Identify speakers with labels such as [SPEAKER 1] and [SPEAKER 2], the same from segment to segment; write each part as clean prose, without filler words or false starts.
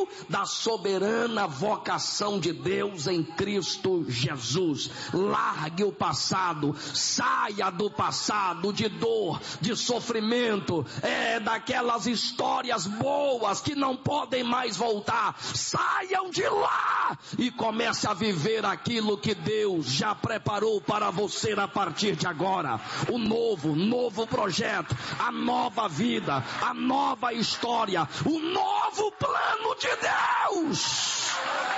[SPEAKER 1] da soberana vocação de Deus em Cristo Jesus. Largue o passado, saia do passado de dor, de sofrimento, daquelas histórias boas que não podem mais voltar. Saiam de lá e comece a viver aquilo que Deus já preparou para você a partir de agora. O novo projeto, a nova vida, a nova história, o novo plano de Deus.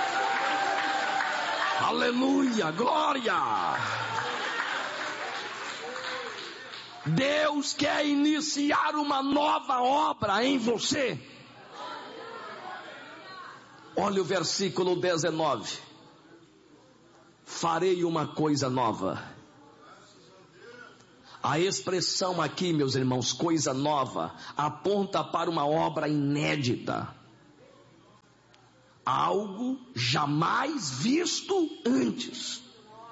[SPEAKER 1] Aleluia, glória. Deus quer iniciar uma nova obra em você. Olha o versículo 19. Farei uma coisa nova. A expressão aqui, meus irmãos, coisa nova, aponta para uma obra inédita. Algo jamais visto antes.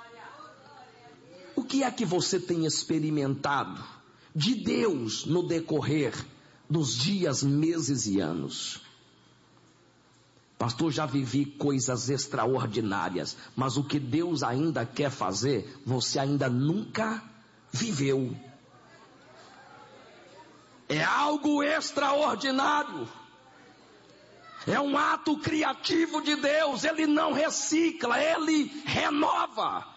[SPEAKER 1] O que é que você tem experimentado de Deus no decorrer dos dias, meses e anos? Pastor, já vivi coisas extraordinárias, mas o que Deus ainda quer fazer, você ainda nunca viveu. É algo extraordinário. É um ato criativo de Deus. Ele não recicla, Ele renova.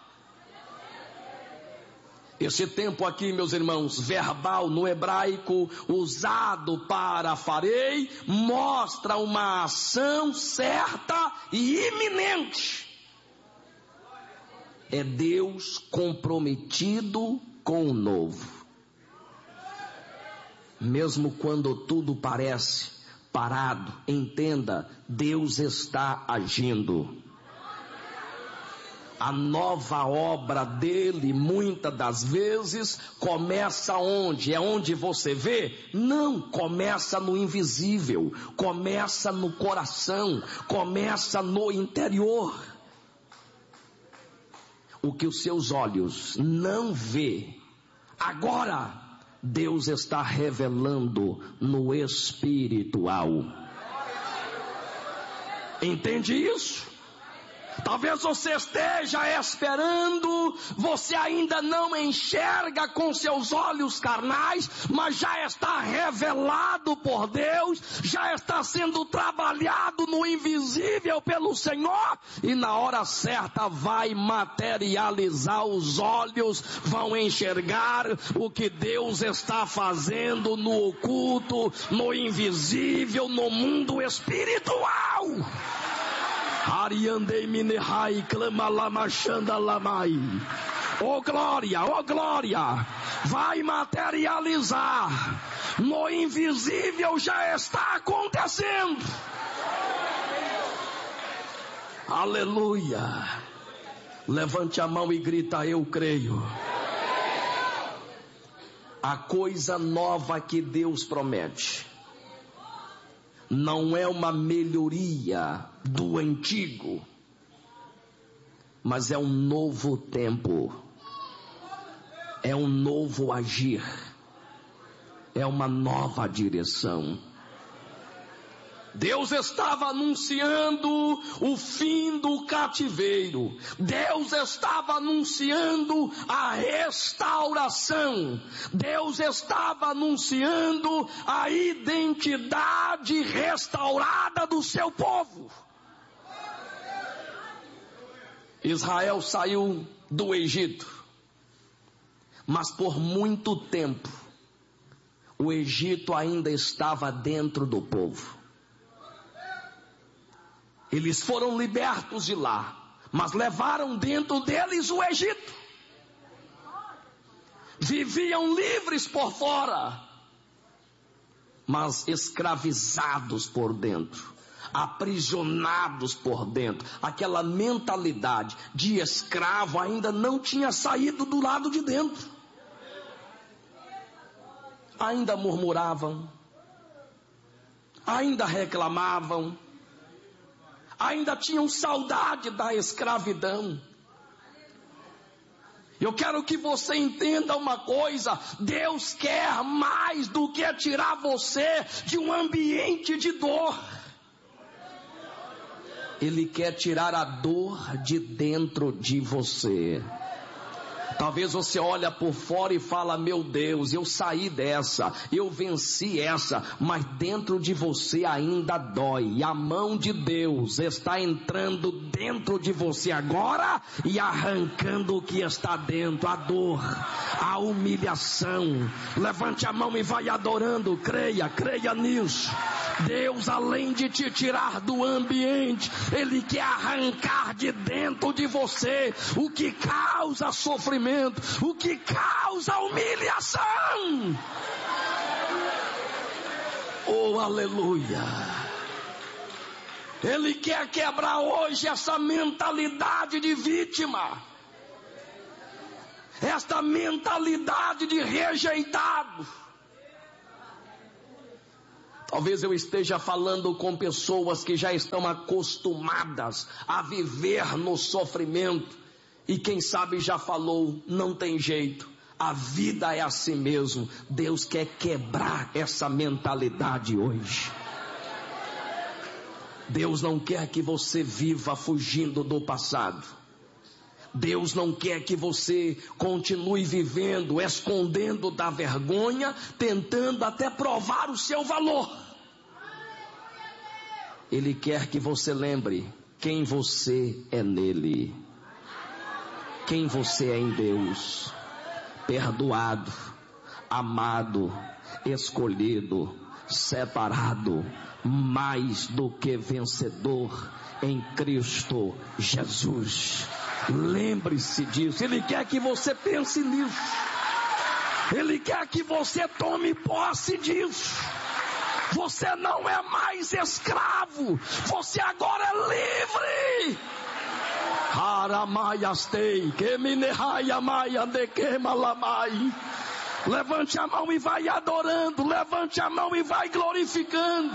[SPEAKER 1] Esse tempo aqui, meus irmãos, verbal no hebraico, usado para farei, mostra uma ação certa e iminente. É Deus comprometido com o novo. Mesmo quando tudo parece parado, entenda, Deus está agindo. A nova obra dele, muitas das vezes, começa onde? É onde você vê? Não, começa no invisível, começa no coração, começa no interior. O que os seus olhos não vê, agora Deus está revelando no espiritual. Entende isso? Talvez você esteja esperando, você ainda não enxerga com seus olhos carnais, mas já está revelado por Deus, já está sendo trabalhado no invisível pelo Senhor, e na hora certa vai materializar. Os olhos vão enxergar o que Deus está fazendo no oculto, no invisível, no mundo espiritual. Ariandei minehai clama lama xanda lamai. Oh glória, vai materializar. No invisível já está acontecendo. Aleluia. Levante a mão e grita: eu creio. A coisa nova que Deus promete não é uma melhoria do antigo, mas é um novo tempo, é um novo agir, é uma nova direção. Deus estava anunciando o fim do cativeiro. Deus estava anunciando a restauração. Deus estava anunciando a identidade restaurada do seu povo. Israel saiu do Egito, mas por muito tempo o Egito ainda estava dentro do povo. Eles foram libertos de lá, mas levaram dentro deles o Egito. Viviam livres por fora, mas escravizados por dentro, aprisionados por dentro. Aquela mentalidade de escravo ainda não tinha saído do lado de dentro. Ainda murmuravam, ainda reclamavam, ainda tinham saudade da escravidão. Eu quero que você entenda uma coisa: Deus quer mais do que tirar você de um ambiente de dor. Ele quer tirar a dor de dentro de você. Talvez você olha por fora e fala: meu Deus, eu saí dessa, eu venci essa, mas dentro de você ainda dói. E a mão de Deus está entrando dentro de você agora e arrancando o que está dentro, a dor, a humilhação. Levante a mão e vai adorando, creia nisso. Deus, além de te tirar do ambiente, Ele quer arrancar de dentro de você o que causa sofrimento, o que causa humilhação. Oh, aleluia. Ele quer quebrar hoje essa mentalidade de vítima, esta mentalidade de rejeitado. Talvez eu esteja falando com pessoas que já estão acostumadas a viver no sofrimento. E quem sabe já falou: não tem jeito, a vida é assim mesmo. Deus quer quebrar essa mentalidade hoje. Deus não quer que você viva fugindo do passado. Deus não quer que você continue vivendo, escondendo da vergonha, tentando até provar o seu valor. Ele quer que você lembre quem você é nele, quem você é em Deus: perdoado, amado, escolhido, separado, mais do que vencedor em Cristo Jesus. Lembre-se disso. Ele quer que você pense nisso. Ele quer que você tome posse disso. Você não é mais escravo, você agora é livre. Levante a mão e vai adorando, levante a mão e vai glorificando.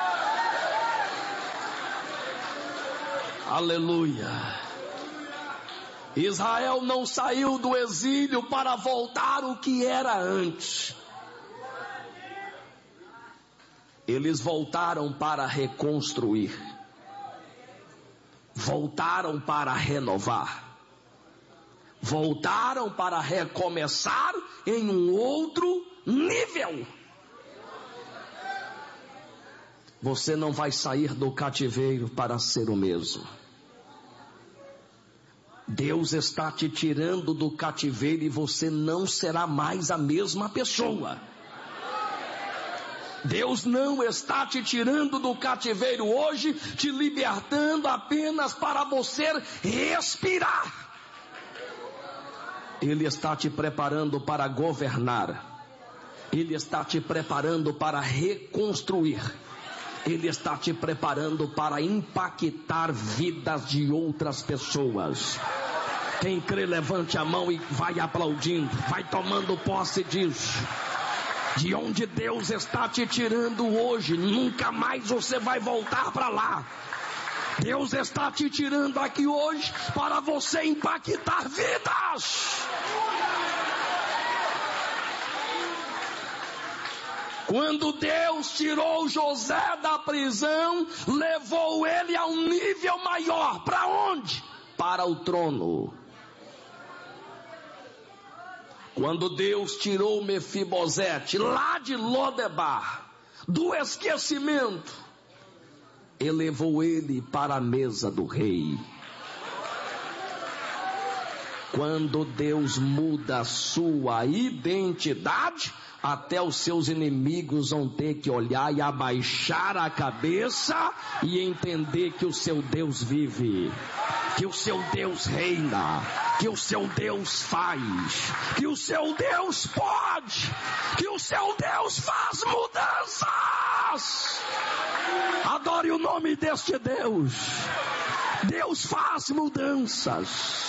[SPEAKER 1] Aleluia. Israel não saiu do exílio para voltar o que era antes. Eles voltaram para reconstruir, voltaram para renovar, voltaram para recomeçar em um outro nível. Você não vai sair do cativeiro para ser o mesmo. Deus está te tirando do cativeiro e você não será mais a mesma pessoa. Deus não está te tirando do cativeiro hoje, te libertando apenas para você respirar. Ele está te preparando para governar. Ele está te preparando para reconstruir. Ele está te preparando para impactar vidas de outras pessoas. Quem crê, levante a mão e vai aplaudindo, vai tomando posse disso. De onde Deus está te tirando hoje, nunca mais você vai voltar para lá. Deus está te tirando aqui hoje para você impactar vidas. Quando Deus tirou José da prisão, levou ele a um nível maior. Para onde? Para o trono. Quando Deus tirou Mefibosete lá de Lodebar, do esquecimento, elevou ele para a mesa do rei. Quando Deus muda a sua identidade, até os seus inimigos vão ter que olhar e abaixar a cabeça e entender que o seu Deus vive, que o seu Deus reina, que o seu Deus faz, que o seu Deus pode, que o seu Deus faz mudanças. Adore o nome deste Deus. Deus faz mudanças.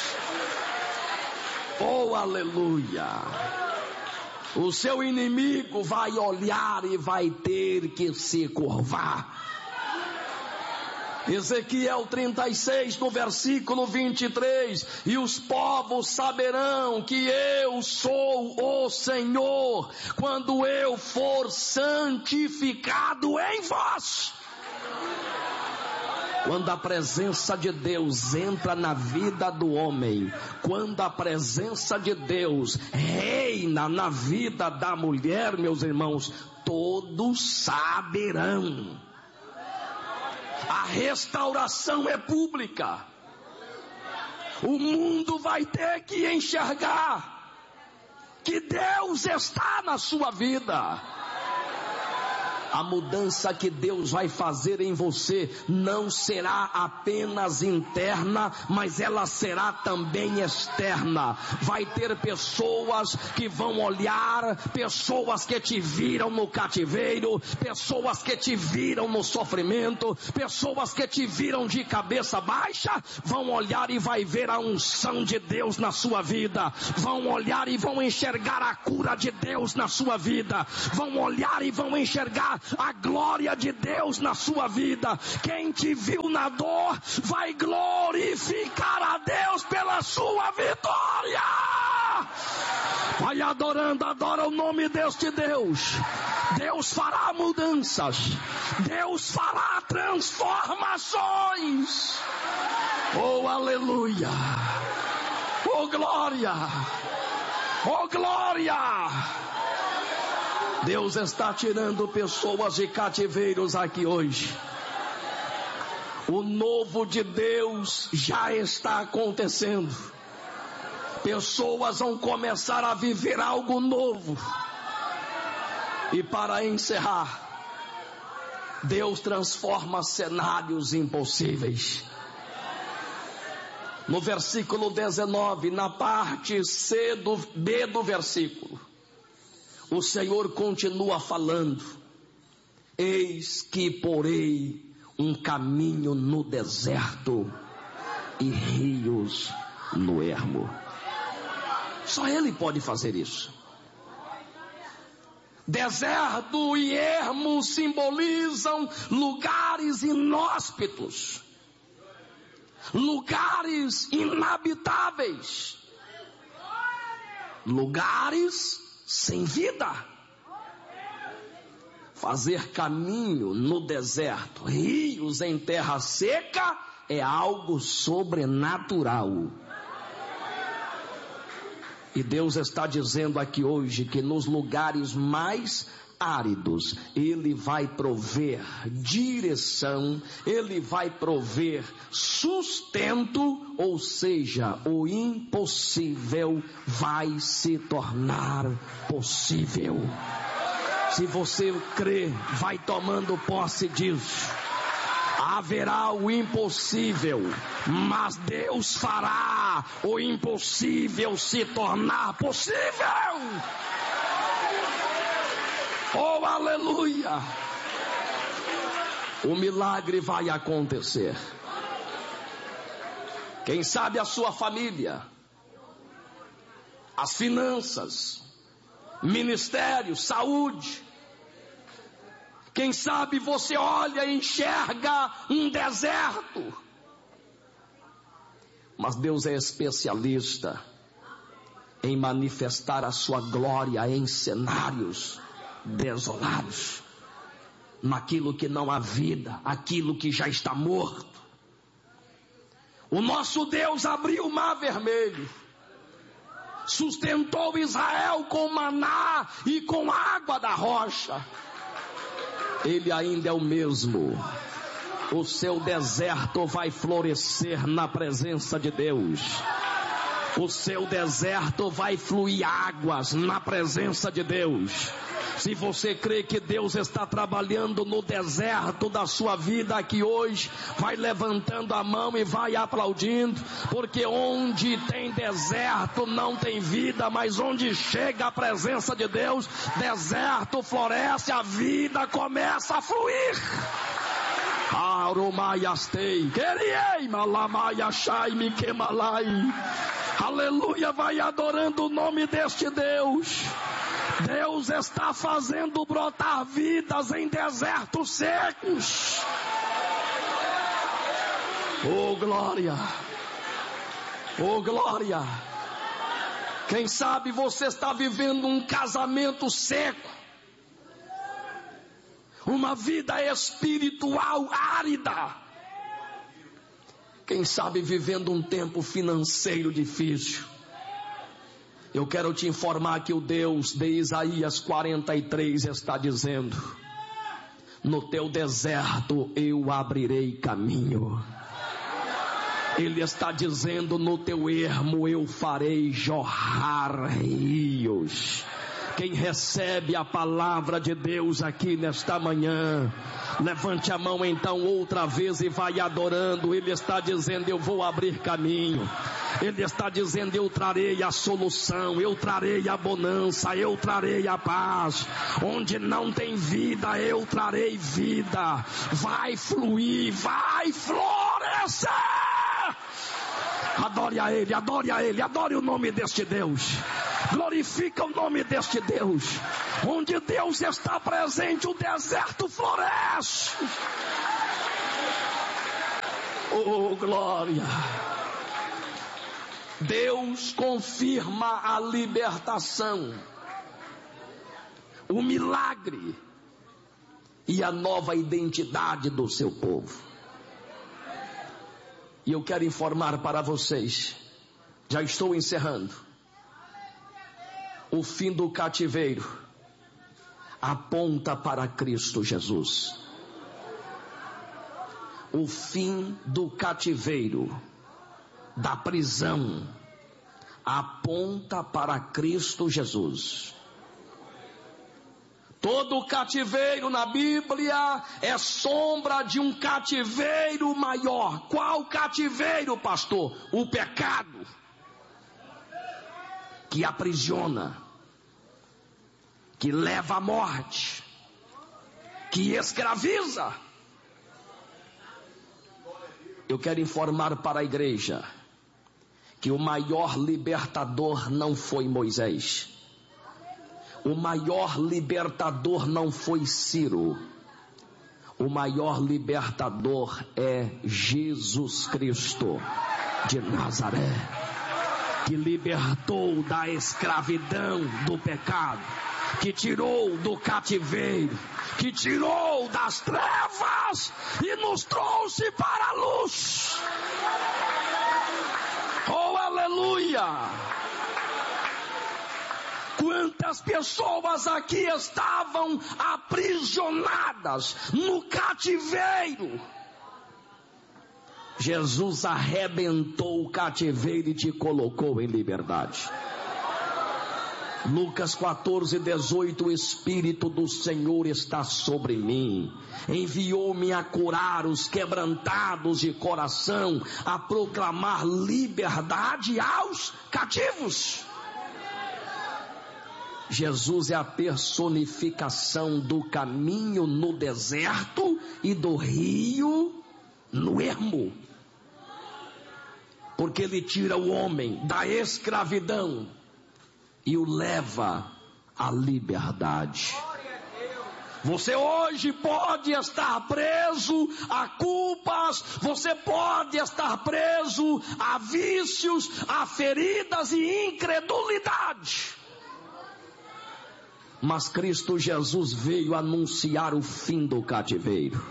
[SPEAKER 1] Oh, aleluia. O seu inimigo vai olhar e vai ter que se curvar. Ezequiel 36, no versículo 23, e os povos saberão que eu sou o Senhor, quando eu for santificado em vós. Quando a presença de Deus entra na vida do homem, quando a presença de Deus reina na vida da mulher, meus irmãos, todos saberão. A restauração é pública. O mundo vai ter que enxergar que Deus está na sua vida. A mudança que Deus vai fazer em você não será apenas interna, mas ela será também externa. Vai ter pessoas que vão olhar, pessoas que te viram no cativeiro, pessoas que te viram no sofrimento, pessoas que te viram de cabeça baixa, vão olhar e vai ver a unção de Deus na sua vida. Vão olhar e vão enxergar a cura de Deus na sua vida. Vão olhar e vão enxergar a glória de Deus na sua vida. Quem te viu na dor vai glorificar a Deus pela sua vitória. Vai adorando, adora o nome deste Deus. Deus fará mudanças, Deus fará transformações. Oh, aleluia, oh, glória, oh, glória. Deus está tirando pessoas de cativeiros aqui hoje. O novo de Deus já está acontecendo. Pessoas vão começar a viver algo novo. E para encerrar, Deus transforma cenários impossíveis. No versículo 19, na parte B do versículo, o Senhor continua falando: eis que porei um caminho no deserto e rios no ermo. Só Ele pode fazer isso. Deserto e ermo simbolizam lugares inóspitos, lugares inabitáveis, lugares sem vida. Fazer caminho no deserto, rios em terra seca, é algo sobrenatural. E Deus está dizendo aqui hoje que nos lugares mais áridos, Ele vai prover direção, Ele vai prover sustento, ou seja, o impossível vai se tornar possível. Se você crê, vai tomando posse disso. Haverá o impossível, mas Deus fará o impossível se tornar possível. Oh, aleluia! O milagre vai acontecer. Quem sabe a sua família, as finanças, ministério, saúde. Quem sabe você olha e enxerga um deserto. Mas Deus é especialista em manifestar a sua glória em cenários desolados, naquilo que não há vida, aquilo que já está morto. O nosso Deus abriu o mar vermelho, sustentou Israel com maná e com água da rocha. Ele ainda é o mesmo. O seu deserto vai florescer na presença de Deus. O seu deserto vai fluir águas na presença de Deus. Se você crê que Deus está trabalhando no deserto da sua vida aqui hoje, vai levantando a mão e vai aplaudindo, porque onde tem deserto não tem vida, mas onde chega a presença de Deus, deserto floresce, a vida começa a fluir. Aleluia, vai adorando o nome deste Deus. Deus está fazendo brotar vidas em desertos secos. Oh, glória! Oh, glória! Quem sabe você está vivendo um casamento seco, uma vida espiritual árida. Quem sabe vivendo um tempo financeiro difícil. Eu quero te informar que o Deus de Isaías 43 está dizendo: no teu deserto eu abrirei caminho. Ele está dizendo: no teu ermo eu farei jorrar rios. Quem recebe a palavra de Deus aqui nesta manhã, levante a mão então outra vez e vai adorando. Ele está dizendo: eu vou abrir caminho. Ele está dizendo: eu trarei a solução, eu trarei a bonança, eu trarei a paz. Onde não tem vida, eu trarei vida. Vai fluir, vai florescer. Adore a Ele, adore a Ele, adore o nome deste Deus. Glorifica o nome deste Deus. Onde Deus está presente, o deserto floresce. Oh, glória. Deus confirma a libertação, o milagre e a nova identidade do seu povo. E eu quero informar para vocês, já estou encerrando, o fim do cativeiro aponta para Cristo Jesus. O fim do cativeiro, da prisão, aponta para Cristo Jesus. Todo cativeiro na Bíblia é sombra de um cativeiro maior. Qual cativeiro, pastor? O pecado, que aprisiona, que leva à morte, que escraviza. Eu quero informar para a igreja que o maior libertador não foi Moisés. O maior libertador não foi Ciro. O maior libertador é Jesus Cristo de Nazaré, que libertou da escravidão do pecado, que tirou do cativeiro, que tirou das trevas e nos trouxe para a luz. Oh, aleluia! Quantas pessoas aqui estavam aprisionadas no cativeiro? Jesus arrebentou o cativeiro e te colocou em liberdade. Lucas 14:18, o Espírito do Senhor está sobre mim, enviou-me a curar os quebrantados de coração, a proclamar liberdade aos cativos. Jesus é a personificação do caminho no deserto e do rio no ermo, porque ele tira o homem da escravidão e o leva à liberdade. Você hoje pode estar preso a culpas, você pode estar preso a vícios, a feridas e incredulidade. Mas Cristo Jesus veio anunciar o fim do cativeiro.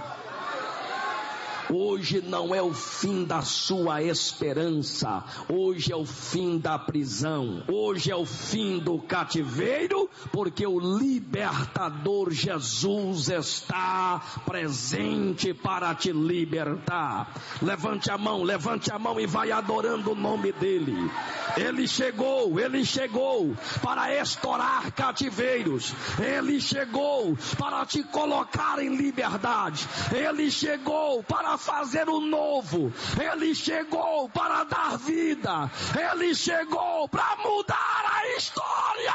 [SPEAKER 1] Hoje não é o fim da sua esperança, hoje é o fim da prisão, hoje é o fim do cativeiro, porque o libertador Jesus está presente para te libertar. Levante a mão e vai adorando o nome dele. Ele chegou para estourar cativeiros, ele chegou para te colocar em liberdade, ele chegou para fazer o novo, ele chegou para dar vida, ele chegou para mudar a história.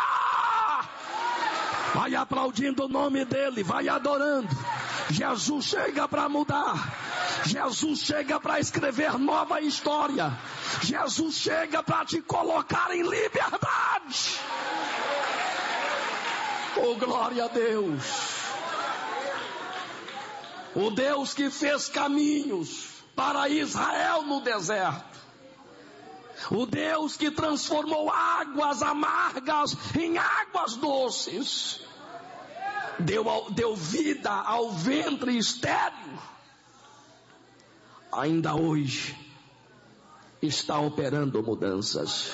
[SPEAKER 1] Vai aplaudindo o nome dele, vai adorando. Jesus chega para mudar, Jesus chega para escrever nova história, Jesus chega para te colocar em liberdade. Oh, glória a Deus. O Deus que fez caminhos para Israel no deserto. O Deus que transformou águas amargas em águas doces. Deu vida ao ventre estéril. Ainda hoje está operando mudanças.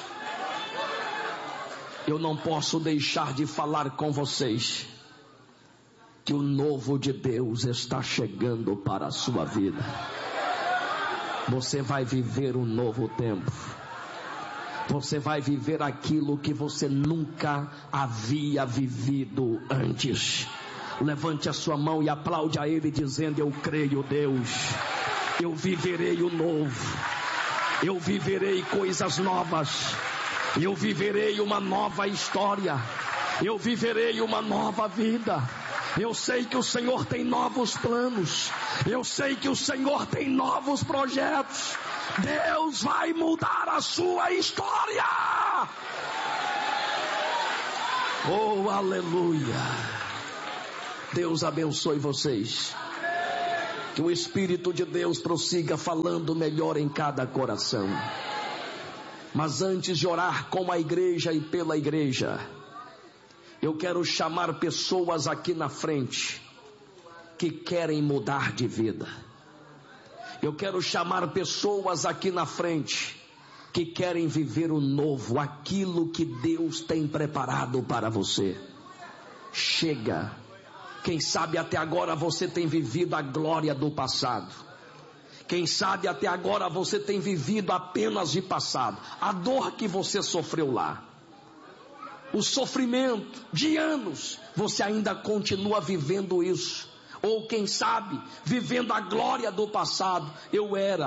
[SPEAKER 1] Eu não posso deixar de falar com vocês que o novo de Deus está chegando para a sua vida. Você vai viver um novo tempo. Você vai viver aquilo que você nunca havia vivido antes. Levante a sua mão e aplaude a Ele dizendo: eu creio, Deus, eu viverei o novo, eu viverei coisas novas, eu viverei uma nova história, eu viverei uma nova vida. Eu sei que o Senhor tem novos planos, eu sei que o Senhor tem novos projetos. Deus vai mudar a sua história. Oh, aleluia. Deus abençoe vocês. Que o Espírito de Deus prossiga falando melhor em cada coração. Mas antes de orar com a igreja e pela igreja, eu quero chamar pessoas aqui na frente que querem mudar de vida. Eu quero chamar pessoas aqui na frente que querem viver o novo, aquilo que Deus tem preparado para você. Chega. Quem sabe até agora você tem vivido a glória do passado. Quem sabe até agora você tem vivido apenas de passado. A dor que você sofreu lá, o sofrimento de anos, você ainda continua vivendo isso. Ou quem sabe, vivendo a glória do passado. Eu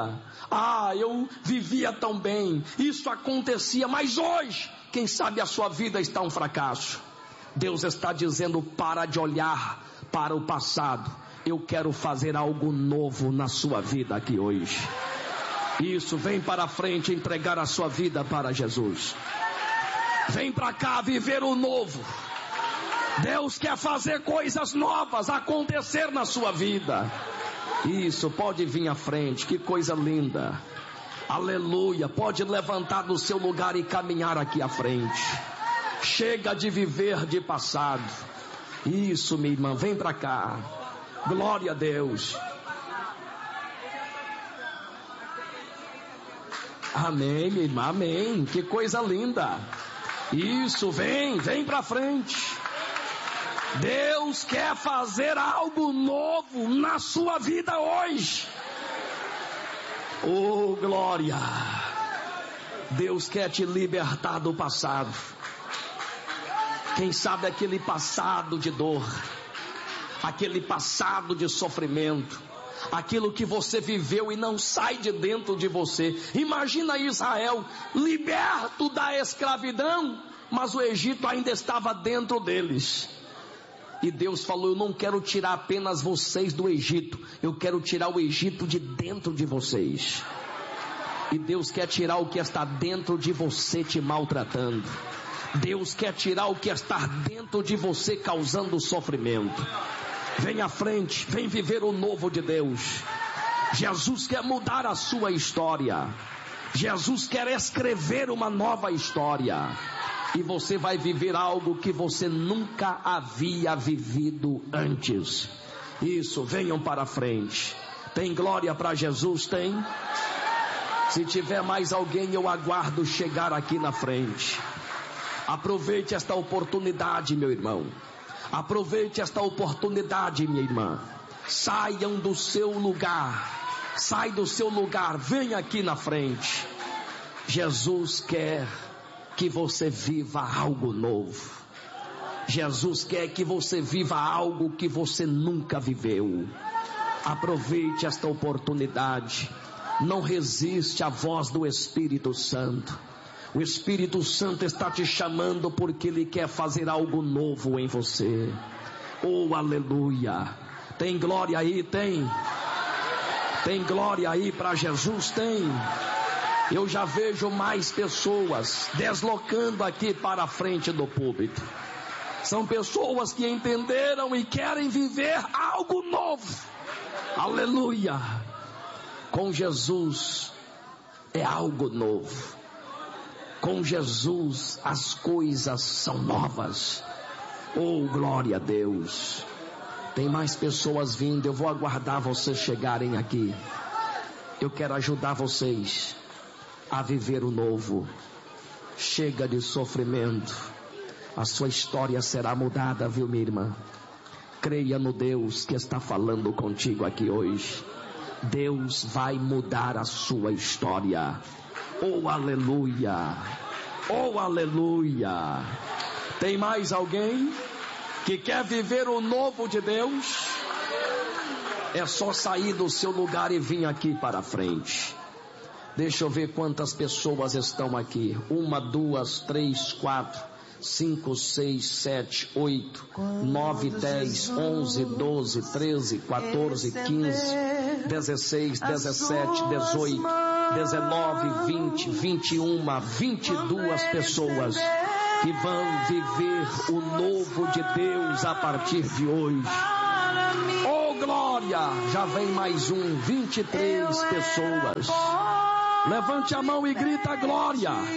[SPEAKER 1] vivia tão bem, isso acontecia, mas hoje, quem sabe a sua vida está um fracasso. Deus está dizendo: para de olhar para o passado, eu quero fazer algo novo na sua vida aqui hoje. Isso, vem para frente entregar a sua vida para Jesus. Vem para cá viver o novo. Deus quer fazer coisas novas acontecer na sua vida. Isso, pode vir à frente, que coisa linda. Aleluia, pode levantar do seu lugar e caminhar aqui à frente. Chega de viver de passado. Isso, minha irmã, vem para cá. Glória a Deus. Amém, minha irmã, amém. Que coisa linda. Isso, vem para frente. Deus quer fazer algo novo na sua vida hoje. Oh, glória. Deus quer te libertar do passado. Quem sabe aquele passado de dor, aquele passado de sofrimento, aquilo que você viveu e não sai de dentro de você. Imagina Israel liberto da escravidão, mas o Egito ainda estava dentro deles. E Deus falou: eu não quero tirar apenas vocês do Egito, eu quero tirar o Egito de dentro de vocês. E Deus quer tirar o que está dentro de você te maltratando. Deus quer tirar o que está dentro de você causando sofrimento. Vem à frente, vem viver o novo de Deus. Jesus quer mudar a sua história. Jesus quer escrever uma nova história. E você vai viver algo que você nunca havia vivido antes. Isso, venham para frente. Tem glória para Jesus? Tem? Se tiver mais alguém, eu aguardo chegar aqui na frente. Aproveite esta oportunidade, meu irmão. Aproveite esta oportunidade, minha irmã. Saiam do seu lugar. Sai do seu lugar, vem aqui na frente. Jesus quer que você viva algo novo. Jesus quer que você viva algo que você nunca viveu. Aproveite esta oportunidade. Não resiste à voz do Espírito Santo. O Espírito Santo está te chamando porque Ele quer fazer algo novo em você. Oh, aleluia. Tem glória aí? Tem glória aí para Jesus? Tem. Eu já vejo mais pessoas deslocando aqui para a frente do púlpito. São pessoas que entenderam e querem viver algo novo. Aleluia. Com Jesus é algo novo. Com Jesus as coisas são novas. Oh, glória a Deus. Tem mais pessoas vindo. Eu vou aguardar vocês chegarem aqui. Eu quero ajudar vocês. a viver o novo. Chega de sofrimento. A sua história será mudada, viu, minha irmã? Creia no Deus que está falando contigo aqui hoje. Deus vai mudar a sua história. Oh, aleluia! Oh, aleluia! Tem mais alguém que quer viver o novo de Deus? É só sair do seu lugar e vir aqui para frente. Deixa eu ver quantas pessoas estão aqui. 1, 2, 3, 4, 5, 6, 7, 8, 9, 10, 11, 12, 13, 14, 15, 16, 17, 18, 19, 20, 21, 22 pessoas que vão viver o novo de Deus a partir de hoje. Oh, glória! Já vem mais 23 pessoas. Levante a mão e grita glória.